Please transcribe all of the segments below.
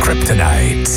Kryptonite.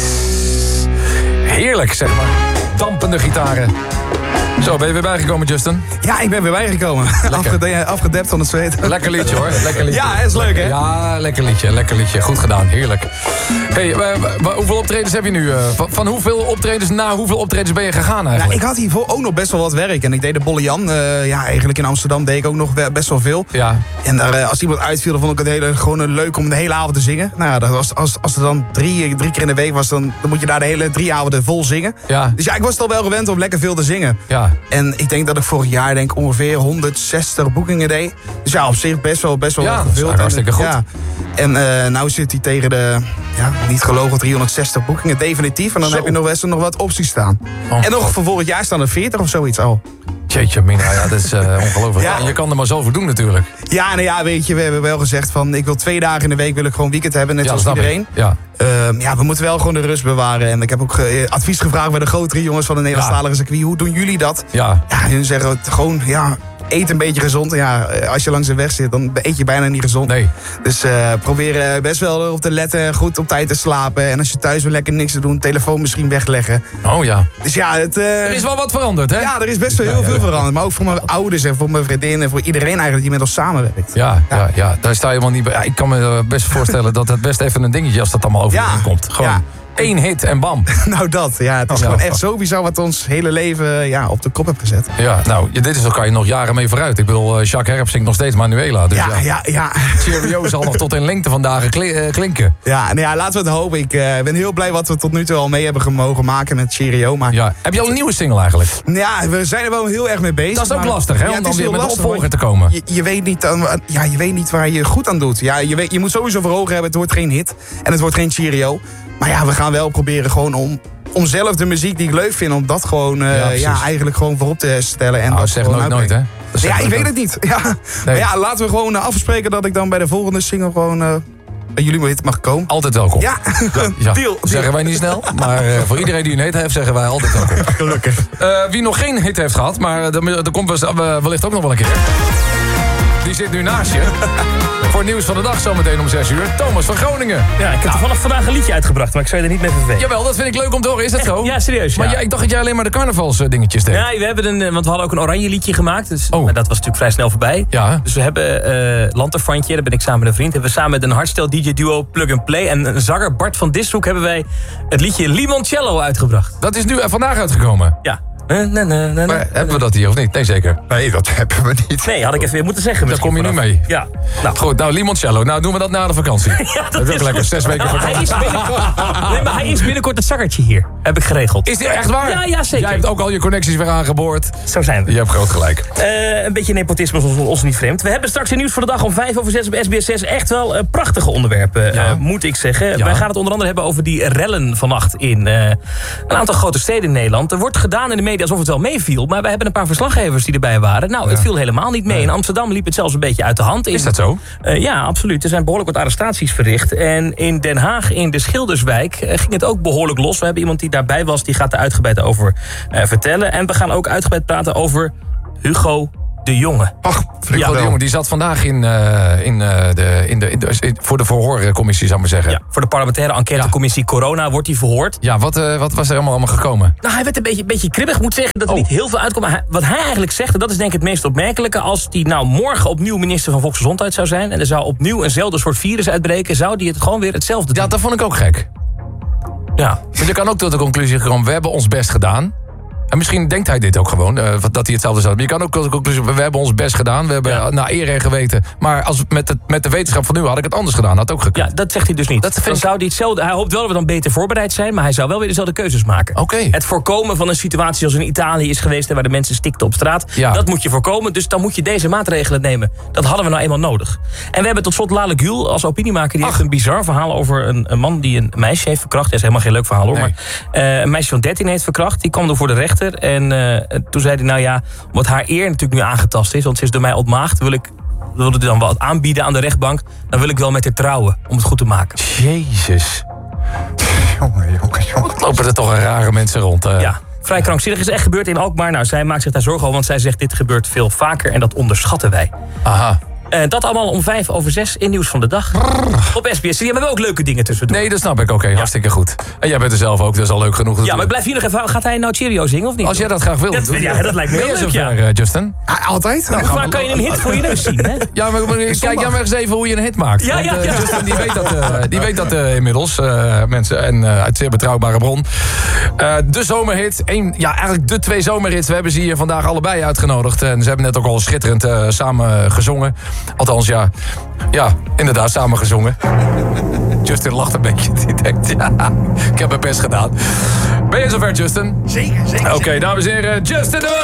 Heerlijk, zeg maar. Dampende gitaren. Zo, ben je weer bijgekomen, Justin? Ja, ik ben weer bijgekomen. Afgedept van het zweet. Lekker liedje, hoor. Lekker liedje. Ja, is leuk, hè? Ja, lekker liedje. Goed gedaan, heerlijk. Hey, hoeveel optredens heb je nu? Van hoeveel optredens naar hoeveel optredens ben je gegaan eigenlijk? Nou, ik had hiervoor ook nog best wel wat werk. En ik deed de Bolle Jan. Eigenlijk in Amsterdam deed ik ook nog best wel veel. Ja. En daar, als iemand uitviel, dan vond ik het gewoon leuk om de hele avond te zingen. Nou ja, als er dan drie keer in de week was, dan moet je daar de hele 3 avonden vol zingen. Ja. Dus ja, ik was het al wel gewend om lekker veel te zingen. Ja. En ik denk dat ik vorig jaar ongeveer 160 boekingen deed. Dus ja, op zich best wel ja, veel. Dat is hartstikke goed. Ja. En nou zit hij tegen de, niet gelogen, 360 boekingen definitief. En dan heb je nog best nog wat opties staan. En nog voor vorig jaar staan er 40 of zoiets al. Jeetje, Mina, ja, dat is ongelooflijk. Ja. En je kan er maar zoveel doen natuurlijk. Ja, nou ja, weet je, we hebben wel gezegd van... ik wil 2 dagen in de week wil ik gewoon weekend hebben, net zoals iedereen. Ja. We moeten wel gewoon de rust bewaren. En ik heb ook advies gevraagd bij de grotere jongens van de Nederlandstalige circuit. Hoe doen jullie dat? Ja. Ja, hun zeggen gewoon, eet een beetje gezond. Ja, als je langs de weg zit, dan eet je bijna niet gezond. Nee. Dus probeer best wel op te letten, goed op tijd te slapen. En als je thuis wil lekker niks te doen, telefoon misschien wegleggen. Oh ja. Dus ja, er is wel wat veranderd, hè? Ja, er is best wel heel veel veranderd. Maar ook voor mijn ouders en voor mijn vriendinnen en voor iedereen eigenlijk die met ons samenwerkt. Ja, daar sta je wel niet bij. Ja, ik kan me best voorstellen dat het best even een dingetje als dat allemaal overheen komt. Gewoon 1 hit en bam. Nou dat, het is gewoon echt zo bizar wat ons hele leven op de kop heeft gezet. Ja, nou, dit is kan je nog jaren mee vooruit. Ik bedoel, Jacques Herp zingt nog steeds Manuela. Dus ja. Cheerio zal nog tot in lengte van dagen klinken. Ja, laten we het hopen. Ik ben heel blij wat we tot nu toe al mee hebben mogen maken met Cheerio. Maar... Ja. Heb je al een nieuwe single eigenlijk? Ja, we zijn er wel heel erg mee bezig. Dat is ook lastig, hè? Om dan weer met de opvolger te komen. komen. Je weet niet waar je goed aan doet. Ja, je moet sowieso voor ogen hebben, het wordt geen hit. En het wordt geen Cheerio. Maar ja, we gaan wel proberen gewoon om zelf de muziek die ik leuk vind... om dat gewoon eigenlijk gewoon voorop te stellen. En dat zeg nooit, hè? Ik weet het niet. Ja. Nee. Maar ja, laten we gewoon afspreken dat ik dan bij de volgende single gewoon... bij jullie mag komen. Altijd welkom. Ja. Deal. Zeggen wij niet snel. Maar voor iedereen die een hit heeft, zeggen wij altijd welkom. Gelukkig. Wie nog geen hit heeft gehad, maar er komt wellicht ook nog wel een keer... Die zit nu naast je. Voor nieuws van de dag zometeen om 6 uur. Thomas van Groningen. Ja, ik heb toevallig vandaag een liedje uitgebracht, maar ik zou je er niet mee vervelen. Jawel, dat vind ik leuk om te horen. Is dat zo? Ja, serieus. Maar ik dacht dat jij alleen maar de carnavalsdingetjes deed. Ja, we hebben want we hadden ook een oranje liedje gemaakt. Dus, maar dat was natuurlijk vrij snel voorbij. Ja. Dus we hebben Lanterfantje, daar ben ik samen met een vriend. Hebben we samen met een hardstyle DJ-duo Plug and Play. En een zanger Bart van Dishoek hebben wij het liedje Limoncello uitgebracht. Dat is nu vandaag uitgekomen? Ja. Maar hebben we dat hier of niet? Nee, zeker. Nee, dat hebben we niet. Nee, had ik even weer moeten zeggen. Daar kom je nu mee. Ja. Nou. Goed, Limoncello. Nou, doen we dat na de vakantie. Ja, dat is ook lekker. 6 weken vakantie. Hij is binnenkort het zakkertje hier. Heb ik geregeld. Is dit echt waar? Ja, zeker. Jij hebt ook al je connecties weer aangeboord. Zo zijn we. Je hebt groot gelijk. Een beetje nepotisme is ons niet vreemd. We hebben straks in nieuws voor de dag om 5 over 6 op SBS 6. Echt wel prachtige onderwerpen, moet ik zeggen. Ja. Wij gaan het onder andere hebben over die rellen vannacht in een aantal grote steden in Nederland. Er wordt gedaan in de media alsof het wel meeviel. Maar wij hebben een paar verslaggevers die erbij waren. Nou, het viel helemaal niet mee. Nee. In Amsterdam liep het zelfs een beetje uit de hand. Is dat zo? Ja, absoluut. Er zijn behoorlijk wat arrestaties verricht. En in Den Haag, in de Schilderswijk, ging het ook behoorlijk los. We hebben iemand die daarbij was, die gaat er uitgebreid over vertellen. En we gaan ook uitgebreid praten over Hugo de Jonge. Hugo de Jonge, die zat vandaag voor de verhoorcommissie, zou ik maar zeggen. Ja, voor de parlementaire enquêtecommissie Corona wordt hij verhoord. Ja, wat was er allemaal gekomen? Nou, hij werd een beetje kribbig. Ik moet zeggen dat er niet heel veel uitkomt. Maar wat hij eigenlijk zegt, en dat is denk ik het meest opmerkelijke... als hij nou morgen opnieuw minister van Volksgezondheid zou zijn... en er zou opnieuw eenzelfde soort virus uitbreken... zou hij het gewoon weer hetzelfde doen. Ja, dat vond ik ook gek. Ja. Want je kan ook tot de conclusie komen, we hebben ons best gedaan... En misschien denkt hij dit ook gewoon, dat hij hetzelfde zou. Maar je kan ook tot de conclusie, we hebben ons best gedaan. We hebben naar eer en geweten. Maar met de wetenschap van nu had ik het anders gedaan. Had ook gekund. Ja, dat zegt hij dus niet. Zou hij hetzelfde. Hij hoopt wel dat we dan beter voorbereid zijn. Maar hij zou wel weer dezelfde keuzes maken. Okay. Het voorkomen van een situatie zoals in Italië is geweest... waar de mensen stikten op straat. Ja. Dat moet je voorkomen. Dus dan moet je deze maatregelen nemen. Dat hadden we nou eenmaal nodig. En we hebben tot slot Lale Gül als opiniemaker. Die heeft een bizar verhaal over een man die een meisje heeft verkracht. Dat is helemaal geen leuk verhaal hoor. Nee. Maar een meisje van 13 heeft verkracht. Die kwam door voor de rechter. En toen zei hij, nou ja, omdat haar eer natuurlijk nu aangetast is... want ze is door mij ontmaagd, wilde hij dan wat aanbieden aan de rechtbank... dan wil ik wel met haar trouwen, om het goed te maken. Jezus. Jongen. Lopen er toch een rare mensen rond. Ja, vrij krankzinnig. Is echt gebeurd in Alkmaar. Nou, zij maakt zich daar zorgen over, want zij zegt... dit gebeurt veel vaker en dat onderschatten wij. Aha. Dat allemaal om 5:05 in Nieuws van de Dag. Op SBS. Die hebben we ook leuke dingen tussendoor. Nee, dat snap ik. Oké, hartstikke goed. En jij bent er zelf ook, dat is al leuk genoeg. Ja, maar ik blijf hier nog even. Gaat hij nou Cheerio zingen of niet? Als jij dat graag wil. Dat lijkt me heel leuk, Justin? Altijd. Hoe vaak kan je een hit voor je neus zien, hè? Ja, maar kijk jij maar eens even hoe je een hit maakt. Ja. Justin, die weet dat inmiddels, mensen. En uit zeer betrouwbare bron. De zomerhit. Eigenlijk de 2 zomerhits. We hebben ze hier vandaag allebei uitgenodigd. En ze hebben net ook al schitterend samen gezongen. Althans, ja, inderdaad, samen gezongen. Justin lacht een beetje. Die denkt, ik heb mijn best gedaan. Ben je zover, Justin? Zeker. Oké, dames en heren, Justin.